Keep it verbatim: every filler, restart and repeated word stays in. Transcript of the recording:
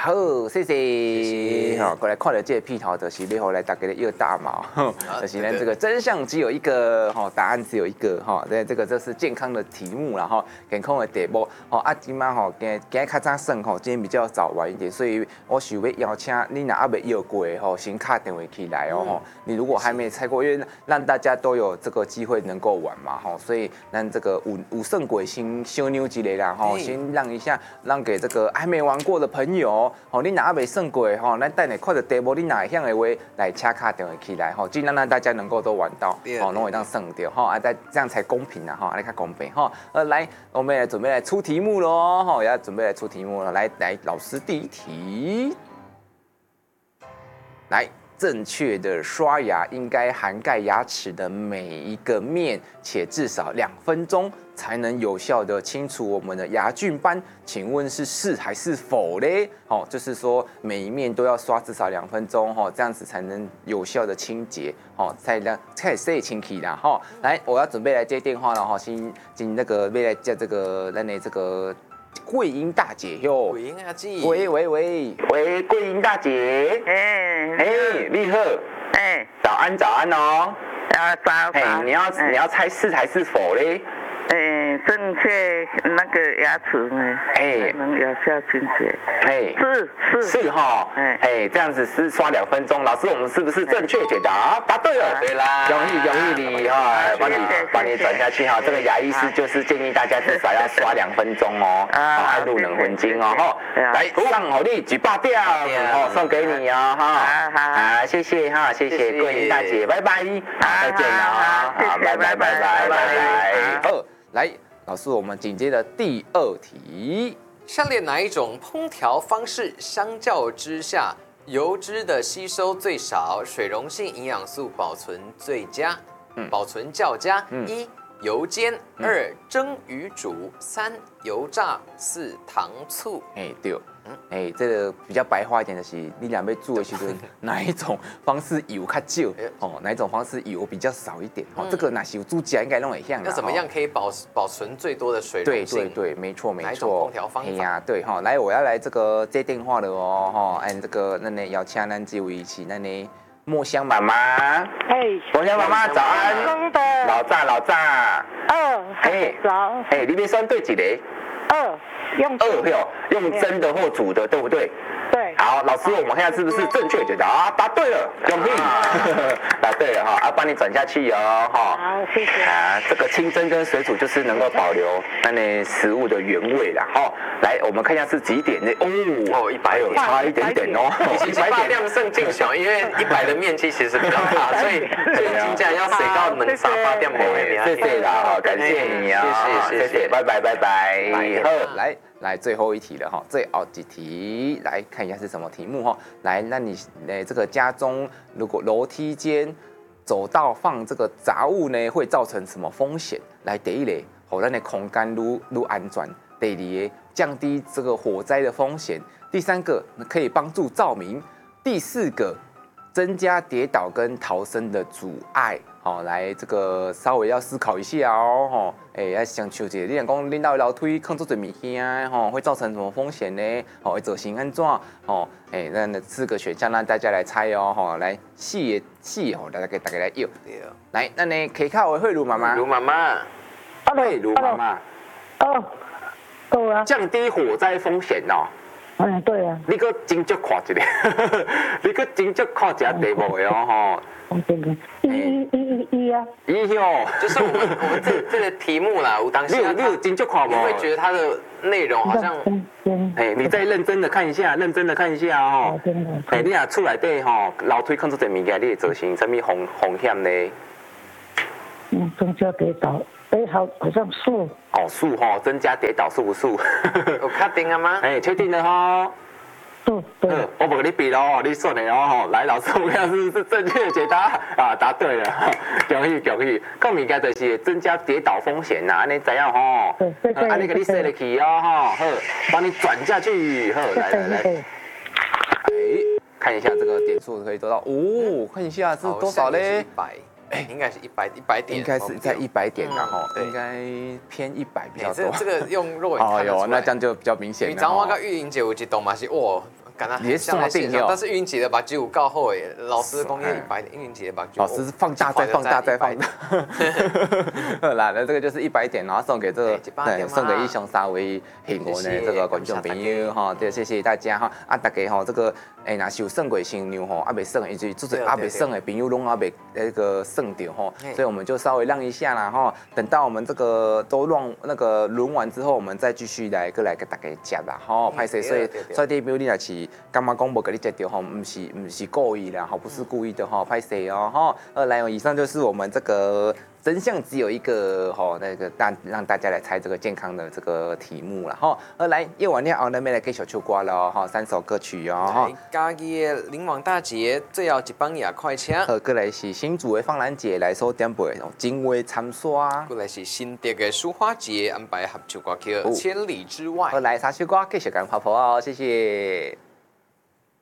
好，谢谢。好，过来看了这个片头，就是要来大家的一个大毛，就是呢这个真相只有一个，哈，答案只有一个，哈，对，这个这是健康的题目啦，哈，健康的题目，哦，啊，今晚吼，今今日较早算吼，今天比较早晚一点，所以我想要邀请你，若还没约过吼，先打电话起来哦，吼、嗯，你如果还没猜过，因为让大家都有这个机会能够玩嘛，哈，所以让这个五五胜鬼先小妞之类啦，哈，先让一下，让给这个还没玩过的朋友，吼，你若还没胜过吼，咱等下看着题目，你若会晓的话，来请卡电话起来，吼，尽量让大家能够都玩到，吼，拢会当胜掉，吼，啊，再这样才公平啊，哈，来看公平，哈，呃，来，我们来准备来出题目喽，哈，要准备来出题目了，来来，老师第一题，来。正确的刷牙应该涵盖牙齿的每一个面，且至少两分钟才能有效的清除我们的牙菌斑。请问是是还是否嘞？哦，就是说每一面都要刷至少两分钟，哈，这样子才能有效的清洁，哦，才让才洗清气啦，哈。来，我要准备来接电话了，哈，先进那个未来接这个咱的这个。桂英大姐哟， 桂英阿姐， 喂喂喂喂，桂英大姐， 哎哎，你好， 哎， 早安早安哦， 啊早哎，你要你要猜是还是否嘞？ 哎，正确那个牙齿呢？哎，能有效清洁。 哎， 是是是哈，哎哎，这样子是刷两分钟。老师，我们是不是正确解答？答对了， 对啦， 容易容易你哈，帮你帮你转下去哈。这个牙医师就是建议大家至少要刷两分钟哦，啊，入冷魂经哦，哈，来上好利举报掉，哦，送给你哦，哈，好，谢谢哈，谢谢桂英大姐，拜拜，再见了，好，拜拜拜拜拜拜，好，来，老师，我们紧接着第二题。 下列哪一种烹调方式相较之下，油脂的吸收最少，水溶性营养素保存最佳？嗯、保存较佳。嗯、一油煎，嗯、二蒸鱼煮，三油炸，四糖醋。 哎、欸，对。哎、欸，这个比较白话一点的是，你俩要煮的时候，哪一种方式油较少？哦，哪一种方式油比较少一点？哦，嗯、这个那是有煮起来应该弄很像。 那怎么样可以保保存最多的水溶性？ 对对对，没错没错。 哪一种烹调方法？哎呀，对哈，来，我要来这个接电话了哦，哈，按这个那呢邀请咱这位是那呢墨香妈妈。 哎， 墨香妈妈早安。老炸老炸。 二。哎，早。 哎，你要选对几个？ 二。用二哟，用蒸的或煮的，对不对？ 对。 好，老师，我们看下是不是正确解答？答对了，恭喜！答对了哈，啊，帮你转下去哦，哈。 好，谢谢。 啊，这个清蒸跟水煮就是能够保留那呢食物的原味啦，哈。来，我们看一下是几点呢？哦， 哦，一百有差一点点哦。 其实八量胜竞选，因为一百的面积其实比较大，所以所以金价要谁到能杀八量不会谢谢啦，感谢你啊， 谢谢谢谢， 拜拜拜拜。好，来。来最后一题了哈，最后几题来看一下是什么题目哈。来，那你诶这个家中如果楼梯间走道放这个杂物呢，会造成什么风险？来，第一类，好，咱的空间愈愈安全；第二个，降低这个火灾的风险；第三个，可以帮助照明；第四个，增加跌倒跟逃生的阻碍。好、哦，来这个稍微要思考一下哦，吼、哦，哎、欸，要想求解，你讲讲领导楼梯放做做物件，吼、哦，会造成什么风险呢？哦，会走行安怎？哦，哎、欸，那四个选项让大家来猜哦，吼、哦，来细细哦，大家给大家来用。来，那呢，可以靠我会卢妈妈。 卢妈妈， 会卢妈妈。 哦，够啊。 降低火灾风险哦。 嗯，对啊。 你个真足看一个，你个真足看一下题目的哦，吼。 一一一一啊！ 一哟， 就是我们我们这这个题目啦，我当时你有你有真足看你会觉得它的内容好像， 哎，你再认真的看一下，认真的看一下哦。哎，你若厝内底吼，楼梯看出这物件，你会造成什么风风险呢？ 嗯，增加跌倒，哎，好，好像树。 哦，树哈，增加跌倒树不树？ 有确定了吗？ 哎，确定了哈。 对对。 我不跟你比喽，你算的哦。来，老师，我看是不是正确的解答啊？答对了，恭喜恭喜！讲物件就是增加跌倒风险呐，安尼怎样吼？ 对对对。 安尼给你设得起哦，哈，好，帮你转下去，好，来来来。哎，看一下这个点数可以得到哦，看一下是多少嘞？ 一百。哎，应该是一百一百点， 应该是在一百点然后应该偏一百比较多。 这这个用肉眼看得出来。 哦哟，那这样就比较明显了。 你张我跟玉莹姐有一动嘛是哇， 感觉很像在现场，但是韵姐的目睭有够好诶，老师讲一百点，韵姐的目睭。 老师放大再放大再放大。好啦，那这个就是一百点，然后送给这个，对，送给一雄沙威幸福的这个观众朋友哈，对，谢谢大家哈，啊，大家哈这个，哎，那有算过新娘吼，啊未算，以及就是啊未算的朋友拢啊未那个算掉吼，所以我们就稍微让一下啦哈，等到我们这个都乱那个轮完之后，我们再继续来过来给大家接啦哈，拍摄，所以所以这表你若是干嘛讲无给你接掉吼，唔是唔是故意啦，吼，不是故意的哈，拍摄哦哈，呃，来，以上就是我们这个。真相只有一个吼，那个大让大家来猜这个健康的这个题目了哈。而来夜晚了后，那边来给小秋瓜了哈，三首歌曲哦。 家己的灵王大捷最后一班也快车。 好，过来是新竹的放兰姐来所点播的精卫参刷。 过来是新竹的淑花节安排合唱歌曲《千里之外》。 好，来三首歌继续跟泡泡哦，谢谢。